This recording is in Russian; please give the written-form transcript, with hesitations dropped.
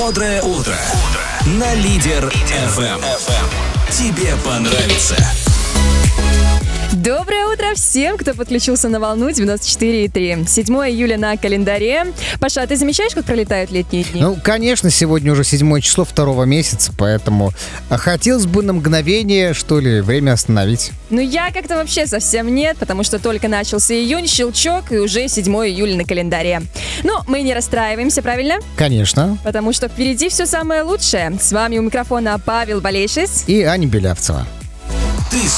Бодрое утро. На Лидер ФМ. Тебе понравится. Доброе утро всем, кто подключился на волну 94,3. 7 июля на календаре. Паша, а ты замечаешь, как пролетают летние дни? Ну, конечно, сегодня уже 7 число 2 месяца, поэтому хотелось бы на мгновение, что ли, время остановить. Ну, я как-то вообще совсем нет, потому что только начался июнь, щелчок, и уже 7 июля на календаре. Но мы не расстраиваемся, правильно? Конечно. Потому что впереди все самое лучшее. С вами у микрофона Павел Болейшис И Аня Белявцева. Ты